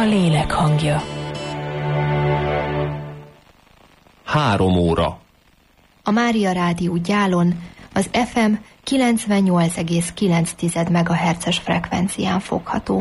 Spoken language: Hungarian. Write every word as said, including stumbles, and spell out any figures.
a lélek hangja. Három óra. A Mária Rádió Gyálon az ef em kilencvennyolc egész kilenc megahertzes frekvencián fogható.